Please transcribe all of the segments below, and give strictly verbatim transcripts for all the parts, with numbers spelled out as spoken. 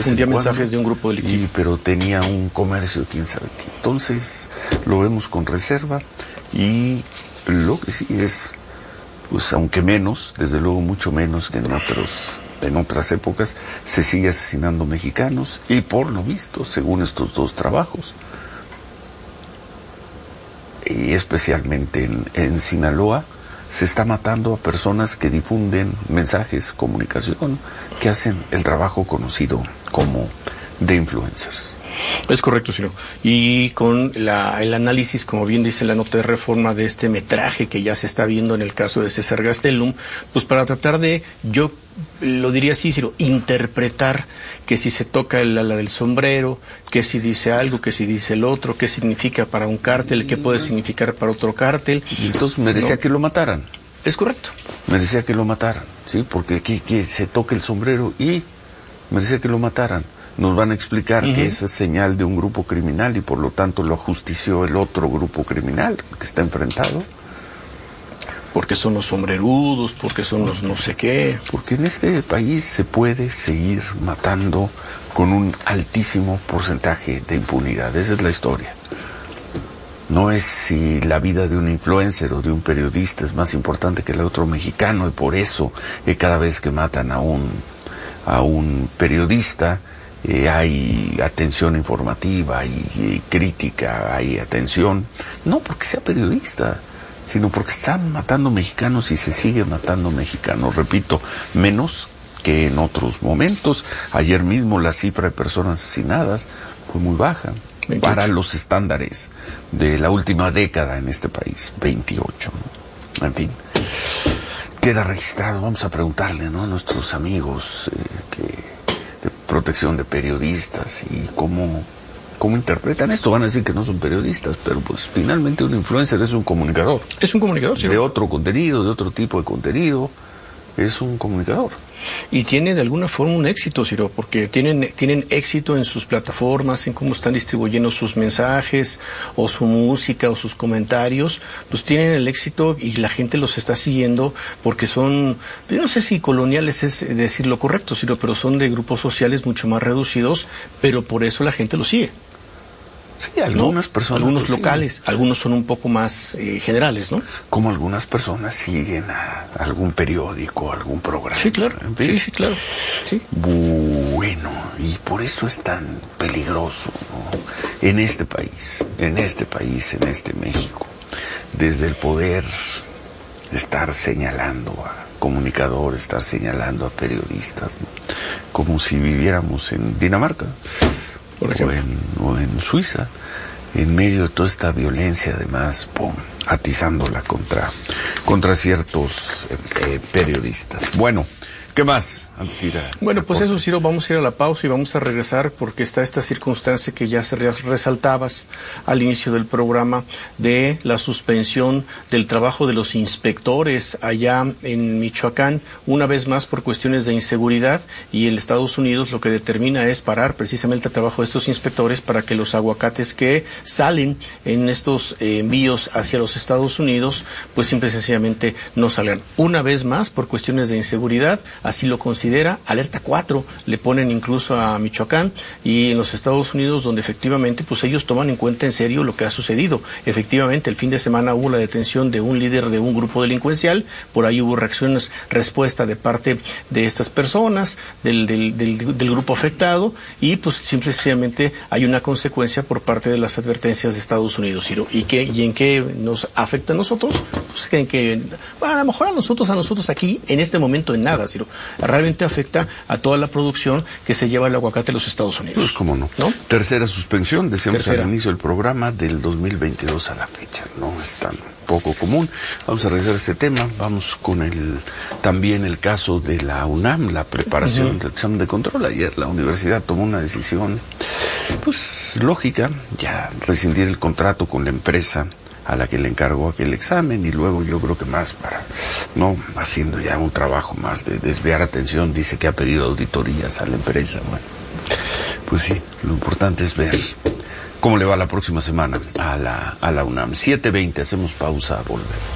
difundía mensajes de un grupo delictivo. Y, pero tenía un comercio, quién sabe qué. Entonces, lo vemos con reserva y lo que sí es, pues aunque menos, desde luego mucho menos que en otros, en otras épocas, se sigue asesinando mexicanos y por lo visto, según estos dos trabajos, y especialmente en, en Sinaloa, se está matando a personas que difunden mensajes, comunicación, que hacen el trabajo conocido como de influencers. Es correcto, Ciro. Y con la, el análisis, como bien dice la nota de Reforma, de este metraje que ya se está viendo en el caso de César Gastelum, pues para tratar de, yo lo diría así, Ciro, interpretar que si se toca el ala del sombrero, que si dice algo, que si dice el otro, qué significa para un cártel, qué puede significar para otro cártel. Y entonces merecía, ¿no?, que lo mataran. Es correcto. Merecía que lo mataran, ¿sí? Porque que, que se toque el sombrero y merecía que lo mataran. Nos van a explicar uh-huh. que esa es señal de un grupo criminal y por lo tanto lo ajustició el otro grupo criminal que está enfrentado. Porque son los sombrerudos, porque son los no sé qué. Porque en este país se puede seguir matando con un altísimo porcentaje de impunidad. Esa es la historia. No es si la vida de un influencer o de un periodista es más importante que la de otro mexicano y por eso eh, cada vez que matan a un, a un periodista eh, hay atención informativa, hay, hay crítica, hay atención. No porque sea periodista, sino porque están matando mexicanos y se sigue matando mexicanos. Repito, menos que en otros momentos. Ayer mismo la cifra de personas asesinadas fue muy baja veintiocho para los estándares de la última década en este país, veintiocho, ¿no? En fin, queda registrado. Vamos a preguntarle, ¿no?, a nuestros amigos eh, que, de protección de periodistas y cómo, cómo interpretan esto. Van a decir que no son periodistas, pero pues finalmente un influencer es un comunicador. Es un comunicador, sí. De otro contenido, de otro tipo de contenido, es un comunicador. Y tiene de alguna forma un éxito, Ciro, porque tienen, tienen éxito en sus plataformas, en cómo están distribuyendo sus mensajes, o su música, o sus comentarios, pues tienen el éxito y la gente los está siguiendo porque son, yo no sé si coloniales es decir lo correcto, Ciro, pero son de grupos sociales mucho más reducidos, pero por eso la gente los sigue. Sí, algunas ¿no? personas. Algunos locales, siguen. Algunos son un poco más eh, generales, ¿no? Como algunas personas siguen a algún periódico, algún programa. Sí, claro. En fin. Sí, sí, claro. Sí. Bueno, y por eso es tan peligroso, ¿no?, en este país, en este país, en este México, desde el poder estar señalando a comunicadores, estar señalando a periodistas, ¿no?, como si viviéramos en Dinamarca. Por ejemplo. O en, o en Suiza, en medio de toda esta violencia, además, pum, atizándola contra, contra ciertos eh, periodistas. Bueno, ¿qué más? Antes de ir a bueno, pues eso, Ciro, vamos a ir a la pausa y vamos a regresar porque está esta circunstancia que ya se resaltabas al inicio del programa de la suspensión del trabajo de los inspectores allá en Michoacán, una vez más por cuestiones de inseguridad, y el Estados Unidos lo que determina es parar precisamente el trabajo de estos inspectores para que los aguacates que salen en estos eh, envíos hacia los Estados Unidos, pues simple y sencillamente no salgan. Una vez más por cuestiones de inseguridad, así lo considera. Alerta cuatro le ponen incluso a Michoacán y en los Estados Unidos, donde efectivamente pues ellos toman en cuenta en serio lo que ha sucedido. Efectivamente, el fin de semana hubo la detención de un líder de un grupo delincuencial, por ahí hubo reacciones, respuesta de parte de estas personas, del, del, del, del grupo afectado, y pues simplemente hay una consecuencia por parte de las advertencias de Estados Unidos, Ciro. ¿Y, qué, y en qué nos afecta a nosotros? Pues en que, bueno, a lo mejor a nosotros, a nosotros aquí, en este momento en nada, Ciro. Realmente afecta a toda la producción que se lleva el aguacate a los Estados Unidos. Pues cómo no. ¿No? Tercera suspensión, decíamos Tercera. al inicio del programa, del dos mil veintidós a la fecha. No es tan poco común. Vamos a revisar este tema. Vamos con el también el caso de la UNAM, la preparación uh-huh. del examen de control. Ayer la universidad tomó una decisión, pues lógica, ya rescindir el contrato con la empresa a la que le encargó aquel examen, y luego yo creo que más para, no, haciendo ya un trabajo más de desviar atención, dice que ha pedido auditorías a la empresa. Bueno, pues sí, lo importante es ver cómo le va la próxima semana a la, a la UNAM. siete veinte, hacemos pausa, volvemos.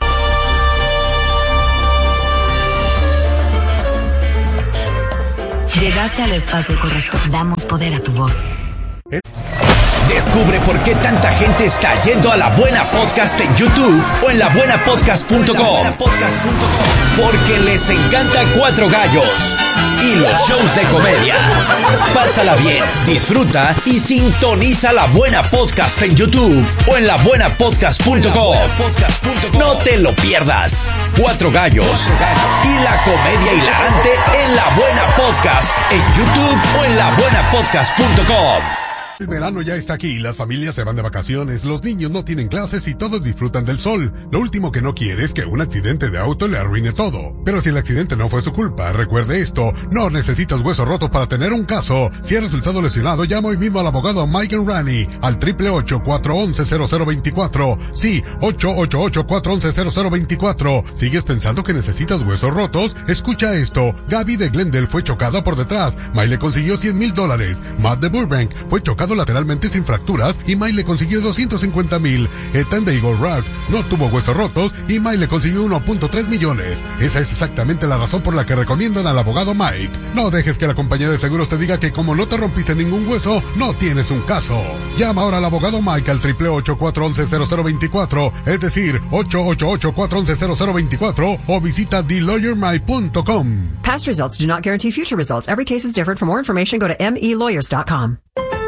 Llegaste al espacio correcto. Damos poder a tu voz. Descubre por qué tanta gente está yendo a La Buena Podcast en YouTube o en la buena podcast punto com. Porque les encanta Cuatro Gallos y los shows de comedia. Pásala bien, disfruta y sintoniza La Buena Podcast en YouTube o en la buena podcast punto com. No te lo pierdas. Cuatro Gallos y la comedia hilarante en La Buena Podcast en YouTube o en la buena podcast punto com. El verano ya está aquí, las familias se van de vacaciones, los niños no tienen clases y todos disfrutan del sol. Lo último que no quiere es que un accidente de auto le arruine todo. Pero si el accidente no fue su culpa, recuerde esto, no necesitas huesos rotos para tener un caso. Si has resultado lesionado, llama hoy mismo al abogado Mike Rani al triple ocho, cuatro once, cero cero veinticuatro. Sí, ocho ocho ocho, cuatro once, cero cero veinticuatro. ¿Sigues pensando que necesitas huesos rotos? Escucha esto, Gaby de Glendale fue chocada por detrás, Mike le consiguió cien mil dólares. Matt de Burbank fue chocado lateralmente sin fracturas y Mike le consiguió doscientos cincuenta mil. Ethan de Eagle Rock no tuvo huesos rotos y Mike le consiguió uno punto tres millones. Esa es exactamente la razón por la que recomiendan al abogado Mike. No dejes que la compañía de seguros te diga que como no te rompiste ningún hueso, no tienes un caso. Llama ahora al abogado Mike al triple ocho, cuatro once, cero cero veinticuatro, es decir, ocho ocho ocho, cuatro once, cero cero veinticuatro o visita the lawyer mike punto com. Past results do not guarantee future results. Every case is different. For more information, go to m e lawyers dot com.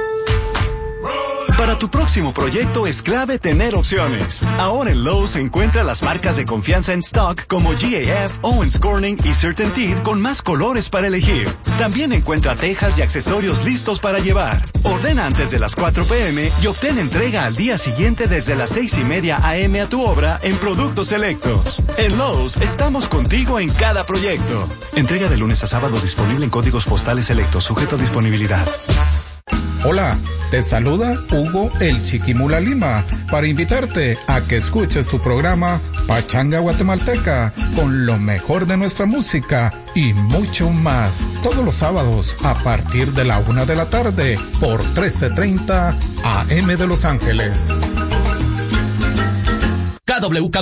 Para tu próximo proyecto es clave tener opciones. Ahora en Lowe's encuentra las marcas de confianza en stock como G A F, Owens Corning y CertainTeed con más colores para elegir. También encuentra tejas y accesorios listos para llevar. Ordena antes de las cuatro p m y obtén entrega al día siguiente desde las seis y media a m a tu obra en productos selectos. En Lowe's estamos contigo en cada proyecto. Entrega de lunes a sábado disponible en códigos postales selectos, sujeto a disponibilidad. Hola, te saluda Hugo el Chiquimula Lima para invitarte a que escuches tu programa Pachanga Guatemalteca con lo mejor de nuestra música y mucho más todos los sábados a partir de la una de la tarde por trece treinta A M de Los Ángeles. K W K